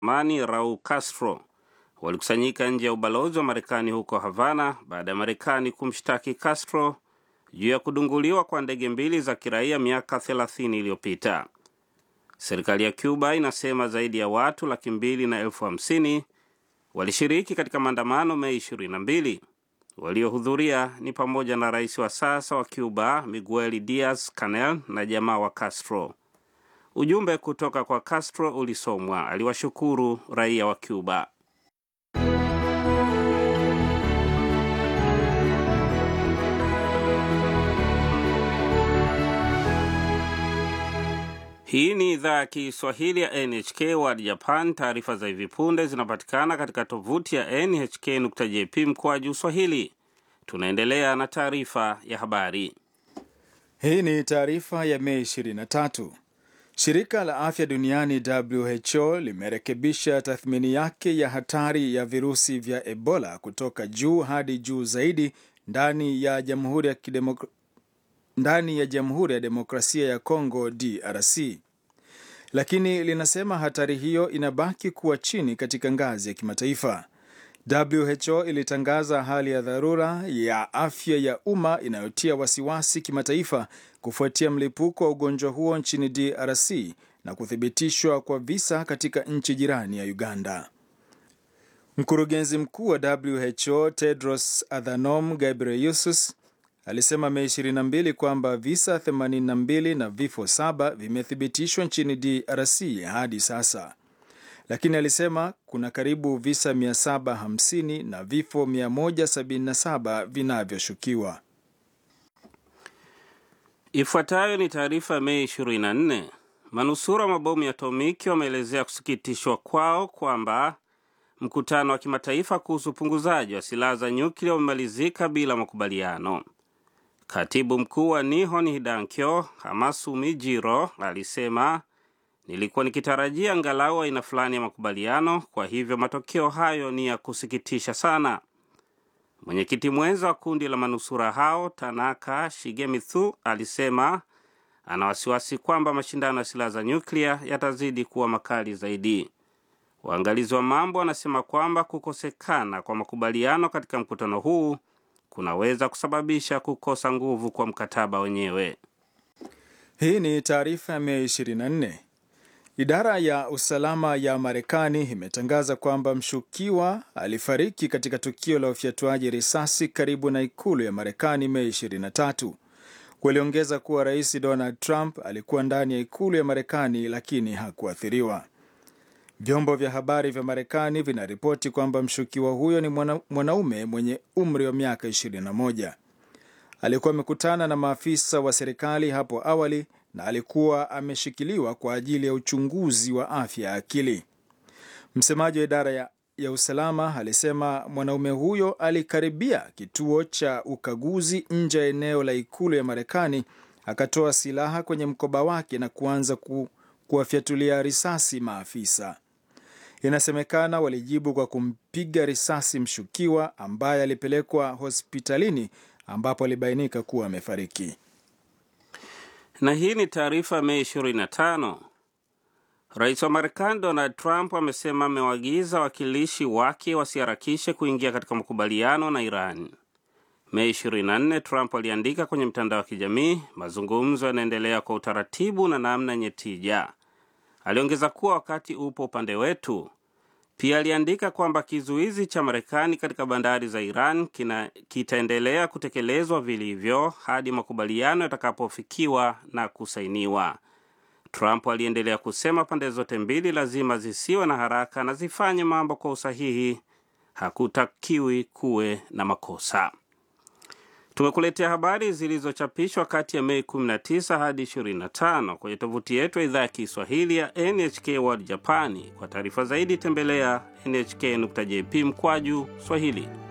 zamani Raul Castro walikusanyika nje ya ubalozi wa Marekani huko Havana baada ya Marekani kumshtaki Castro juu ya kudunguliwa kwa ndege mbili za kiraia miaka 30 iliyopita. Serikali ya Cuba inasema zaidi ya watu 250,000 walishiriki katika maandamano Mei 22. Waliohudhuria ni pamoja na rais wa sasa wa Cuba Miguel Diaz-Canel na jamaa wa Castro. Ujumbe kutoka kwa Castro ulisomwa. Aliwashukuru raia wa Cuba. Hii ni idhaa ya Kiswahili ya NHK World Japan. Taarifa za hivi punde zinapatikana katika tovuti ya nhk.jp mkwaju Swahili. Tunaendelea na taarifa ya habari. Hii ni taarifa ya Mei 23. Shirika la Afya Duniani WHO limerekebisha tathmini yake ya hatari ya virusi vya Ebola kutoka juu hadi juu zaidi ndani ya Jamhuri ya Demokrasia ya Kongo DRC. Lakini linasema hatari hiyo inabaki kuwa chini katika ngazi ya kimataifa. WHO ilitangaza hali ya dharura ya afya ya umma inayotia wasiwasi kimataifa kufuatia mlipuko wa ugonjwa huo nchini DRC na kuthibitishwa kwa visa katika nchi jirani ya Uganda. Mkurugenzi mkuu wa WHO Tedros Adhanom Ghebreyesus alisema Mei 22 kwamba visa 82 na vifo 7 vimethibitishwa nchini DRC hadi sasa. Lakini alisema kuna karibu visa 750 na vifo 177 vinavyoshukiwa. Ifuatayo ni taarifa Mei 24. Manusura mabomu ya atomiki wameelezea kusikitishwa kwao kwamba mkutano wa kimataifa kuhusu upunguzaji wa silaha za nyuklia umemalizika bila makubaliano. Katibu mkuu wa Nihon Hidankyo Hamasumi Jiro alisema, nilikuwa nikitarajia angalau aina fulani ya makubaliano, kwa hivyo matokeo hayo ni ya kusikitisha sana. Mwenyekiti mwenza wa kundi la manusura hao Tanaka Shigemitsu alisema ana wasiwasi kwamba mashindano ya silaha za nyuklia yatazidi kuwa makali zaidi. Waangalizi wa mambo wanasema kwamba kukosekana kwa makubaliano katika mkutano huu kunaweza kusababisha kukosa nguvu kwa mkataba wenyewe. Hii ni taarifa ya Mei 24. Idara ya usalama ya Marekani imetangaza kwamba mshukiwa alifariki katika tukio la ufyatuaji risasi karibu na ikulu ya Marekani Mei 23. Waliongeza kuwa Rais Donald Trump alikuwa ndani ya ikulu ya Marekani lakini hakuathiriwa. Vyombo vya habari vya Marekani vinaripoti kwamba mshukiwa huyo ni mwanaume mwenye umri wa miaka 21. Alikuwa amekutana na maafisa wa serikali hapo awali na alikuwa ameshikiliwa kwa ajili ya uchunguzi wa afya ya akili. Msemaji wa idara ya usalama alisema mwanaume huyo alikaribia kituo cha ukaguzi nje ya eneo la ikulu ya Marekani, akatoa silaha kwenye mkoba wake na kuanza kuwafyatulia risasi maafisa. Inasemekana walijibu kwa kumpiga risasi mshukiwa ambaye alipelekwa hospitalini ambapo alibainika kuwa amefariki. Na hii ni taarifa Mei 25. Rais wa Marekani Donald Trump amesema amewaagiza wakilishi wake wasiharakishe kuingia katika makubaliano na Iran. Mei 24, Trump aliandika kwenye mtandao wa kijamii, mazungumzo yanaendelea kwa utaratibu na namna yenye tija. Aliongeza kuwa wakati upo upande wetu. Pia aliandika kwamba kizuizi cha Marekani katika bandari za Iran kitaendelea kutekelezwa vilivyo hadi makubaliano yatakapofikiwa na kusainiwa. Trump aliendelea kusema pande zote mbili lazima zisiwe na haraka na zifanye mambo kwa usahihi. Hakutakiwi kuwe na makosa. Tumekuletea habari zilizochapishwa kati ya Mei 19 hadi 25 kwenye tovuti yetu ya idhaa ya Kiswahili ya NHK World Japan. Kwa taarifa zaidi tembelea nhk.jp mkwaju Swahili.